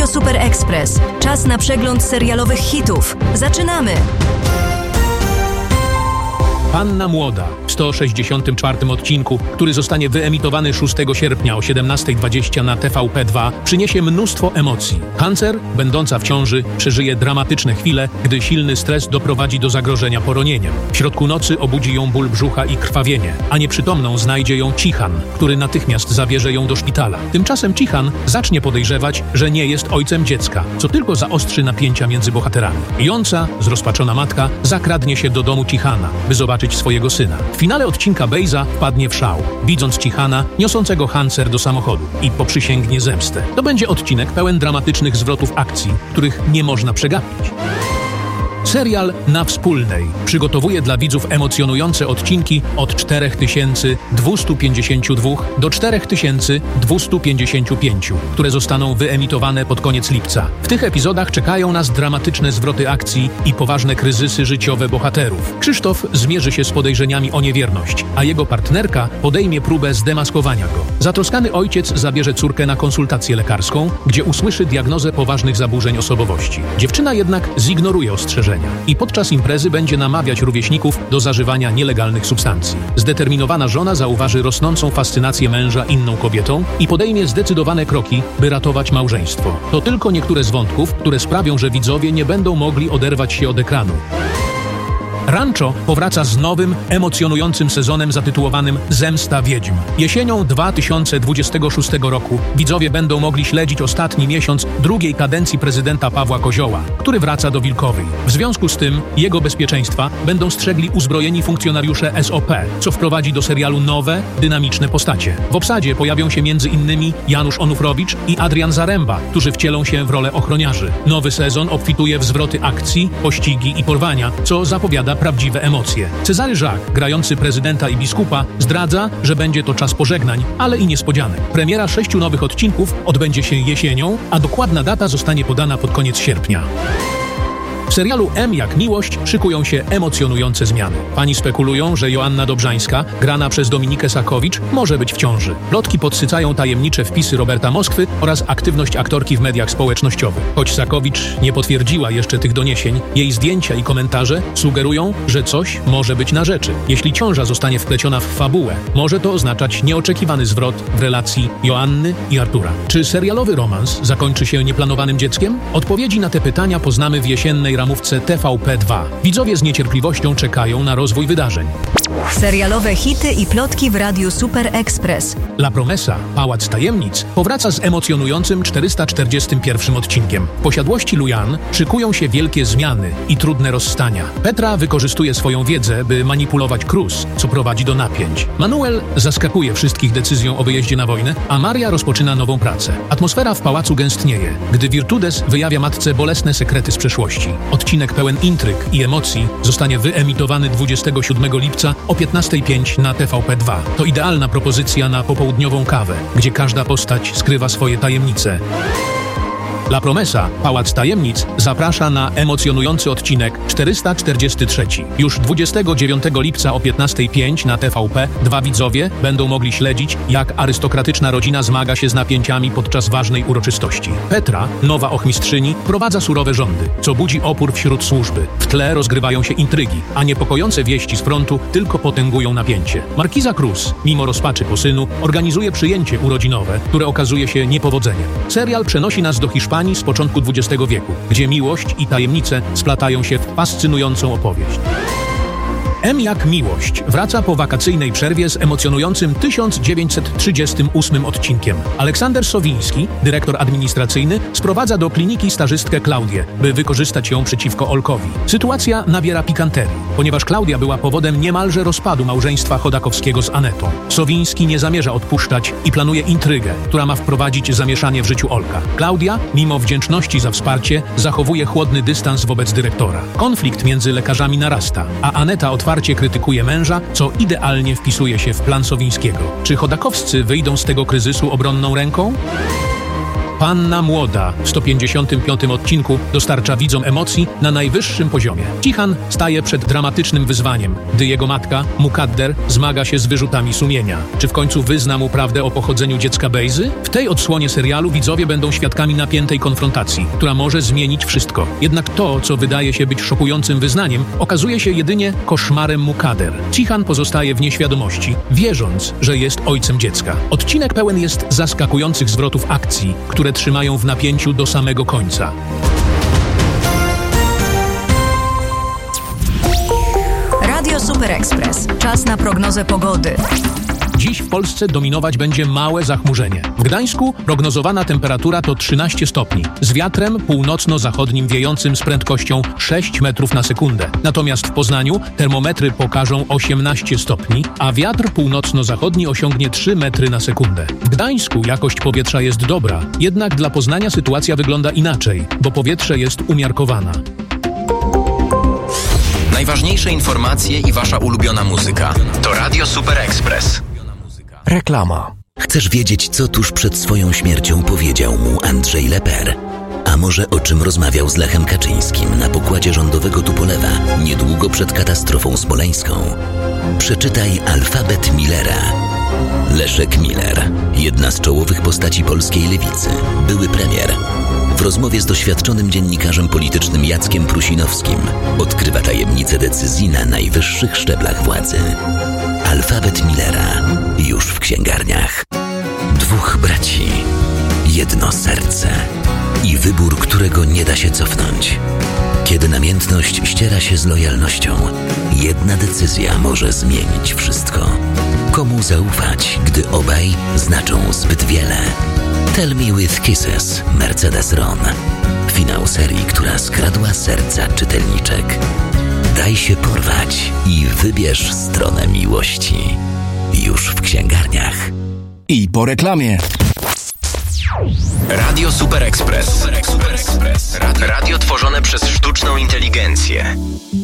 Radio Super Express. Czas na przegląd serialowych hitów. Zaczynamy! Panna Młoda w 164. odcinku, który zostanie wyemitowany 6 sierpnia o 17:20 na TVP2, przyniesie mnóstwo emocji. Hancer, będąca w ciąży, przeżyje dramatyczne chwile, gdy silny stres doprowadzi do zagrożenia poronieniem. W środku nocy obudzi ją ból brzucha i krwawienie, a nieprzytomną znajdzie ją Cichan, który natychmiast zabierze ją do szpitala. Tymczasem Cichan zacznie podejrzewać, że nie jest ojcem dziecka, co tylko zaostrzy napięcia między bohaterami. Jąca, zrozpaczona matka zakradnie się do domu Cichana, by zobaczyć swojego syna. W finale odcinka Bejza wpadnie w szał, widząc Cichana niosącego Hancer do samochodu i poprzysięgnie zemstę. To będzie odcinek pełen dramatycznych zwrotów akcji, których nie można przegapić. Serial Na Wspólnej przygotowuje dla widzów emocjonujące odcinki od 4252 do 4255, które zostaną wyemitowane pod koniec lipca. W tych epizodach czekają nas dramatyczne zwroty akcji i poważne kryzysy życiowe bohaterów. Krzysztof zmierzy się z podejrzeniami o niewierność, a jego partnerka podejmie próbę zdemaskowania go. Zatroskany ojciec zabierze córkę na konsultację lekarską, gdzie usłyszy diagnozę poważnych zaburzeń osobowości. Dziewczyna jednak zignoruje ostrzeżenia i podczas imprezy będzie namawiać rówieśników do zażywania nielegalnych substancji. Zdeterminowana żona zauważy rosnącą fascynację męża inną kobietą i podejmie zdecydowane kroki, by ratować małżeństwo. To tylko niektóre z wątków, które sprawią, że widzowie nie będą mogli oderwać się od ekranu. Rancho powraca z nowym, emocjonującym sezonem zatytułowanym Zemsta Wiedźm. Jesienią 2026 roku widzowie będą mogli śledzić ostatni miesiąc drugiej kadencji prezydenta Pawła Kozioła, który wraca do Wilkowej. W związku z tym jego bezpieczeństwa będą strzegli uzbrojeni funkcjonariusze SOP, co wprowadzi do serialu nowe, dynamiczne postacie. W obsadzie pojawią się m.in. Janusz Onufrowicz i Adrian Zaremba, którzy wcielą się w rolę ochroniarzy. Nowy sezon obfituje w zwroty akcji, pościgi i porwania, co zapowiada prawdziwe emocje. Cezary Żak, grający prezydenta i biskupa, zdradza, że będzie to czas pożegnań, ale i niespodzianek. Premiera 6 nowych odcinków odbędzie się jesienią, a dokładna data zostanie podana pod koniec sierpnia. W serialu M jak Miłość szykują się emocjonujące zmiany. Pani spekulują, że Joanna Dobrzańska, grana przez Dominikę Sakowicz, może być w ciąży. Plotki podsycają tajemnicze wpisy Roberta Moskwy oraz aktywność aktorki w mediach społecznościowych. Choć Sakowicz nie potwierdziła jeszcze tych doniesień, jej zdjęcia i komentarze sugerują, że coś może być na rzeczy. Jeśli ciąża zostanie wpleciona w fabułę, może to oznaczać nieoczekiwany zwrot w relacji Joanny i Artura. Czy serialowy romans zakończy się nieplanowanym dzieckiem? Odpowiedzi na te pytania poznamy w jesiennej ramówce TVP2. Widzowie z niecierpliwością czekają na rozwój wydarzeń. Serialowe hity i plotki w Radiu Super Express. La Promesa, Pałac Tajemnic, powraca z emocjonującym 441 odcinkiem. W posiadłości Lujan szykują się wielkie zmiany i trudne rozstania. Petra wykorzystuje swoją wiedzę, by manipulować Cruz, co prowadzi do napięć. Manuel zaskakuje wszystkich decyzją o wyjeździe na wojnę, a Maria rozpoczyna nową pracę. Atmosfera w pałacu gęstnieje, gdy Virtudes wyjawia matce bolesne sekrety z przeszłości. Odcinek pełen intryg i emocji zostanie wyemitowany 27 lipca o 15:05 na TVP2. To idealna propozycja na popołudniową kawę, gdzie każda postać skrywa swoje tajemnice. La Promesa, Pałac Tajemnic zaprasza na emocjonujący odcinek 443. Już 29 lipca o 15:05 na TVP widzowie będą mogli śledzić, jak arystokratyczna rodzina zmaga się z napięciami podczas ważnej uroczystości. Petra, nowa ochmistrzyni, prowadza surowe rządy, co budzi opór wśród służby. W tle rozgrywają się intrygi, a niepokojące wieści z frontu tylko potęgują napięcie. Markiza Cruz, mimo rozpaczy po synu, organizuje przyjęcie urodzinowe, które okazuje się niepowodzeniem. Serial przenosi nas do Hiszpanii z początku XX wieku, gdzie miłość i tajemnice splatają się w fascynującą opowieść. M jak Miłość wraca po wakacyjnej przerwie z emocjonującym 1938 odcinkiem. Aleksander Sowiński, dyrektor administracyjny, sprowadza do kliniki stażystkę Klaudię, by wykorzystać ją przeciwko Olkowi. Sytuacja nabiera pikanterii, ponieważ Klaudia była powodem niemalże rozpadu małżeństwa Chodakowskiego z Anetą. Sowiński nie zamierza odpuszczać i planuje intrygę, która ma wprowadzić zamieszanie w życiu Olka. Klaudia, mimo wdzięczności za wsparcie, zachowuje chłodny dystans wobec dyrektora. Konflikt między lekarzami narasta, a Aneta otwarcie krytykuje męża, co idealnie wpisuje się w plan Sowińskiego. Czy Chodakowscy wyjdą z tego kryzysu obronną ręką? Panna Młoda w 155 odcinku dostarcza widzom emocji na najwyższym poziomie. Cihan staje przed dramatycznym wyzwaniem, gdy jego matka, Mukadder, zmaga się z wyrzutami sumienia. Czy w końcu wyzna mu prawdę o pochodzeniu dziecka Bejzy? W tej odsłonie serialu widzowie będą świadkami napiętej konfrontacji, która może zmienić wszystko. Jednak to, co wydaje się być szokującym wyznaniem, okazuje się jedynie koszmarem Mukadder. Cihan pozostaje w nieświadomości, wierząc, że jest ojcem dziecka. Odcinek pełen jest zaskakujących zwrotów akcji, które trzymają w napięciu do samego końca. Radio Super Express. Czas na prognozę pogody. Dziś w Polsce dominować będzie małe zachmurzenie. W Gdańsku prognozowana temperatura to 13 stopni, z wiatrem północno-zachodnim wiejącym z prędkością 6 metrów na sekundę. Natomiast w Poznaniu termometry pokażą 18 stopni, a wiatr północno-zachodni osiągnie 3 metry na sekundę. W Gdańsku jakość powietrza jest dobra, jednak dla Poznania sytuacja wygląda inaczej, bo powietrze jest umiarkowana. Najważniejsze informacje i wasza ulubiona muzyka to Radio Super Express. Reklama. Chcesz wiedzieć, co tuż przed swoją śmiercią powiedział mu Andrzej Leper? A może o czym rozmawiał z Lechem Kaczyńskim na pokładzie rządowego Tupolewa niedługo przed katastrofą smoleńską? Przeczytaj Alfabet Millera. Leszek Miller, jedna z czołowych postaci polskiej lewicy, były premier. W rozmowie z doświadczonym dziennikarzem politycznym Jackiem Prusinowskim odkrywa tajemnice decyzji na najwyższych szczeblach władzy. Alfabet Millera już w księgarniach. Dwóch braci, jedno serce i wybór, którego nie da się cofnąć. Kiedy namiętność ściera się z lojalnością, jedna decyzja może zmienić wszystko. Komu zaufać, gdy obaj znaczą zbyt wiele? Tell Me With Kisses, Mercedes Ron. Finał serii, która skradła serca czytelniczek. Daj się porwać i wybierz stronę miłości. Już w księgarniach. I po reklamie. Radio Super Express. Radio tworzone przez sztuczną inteligencję.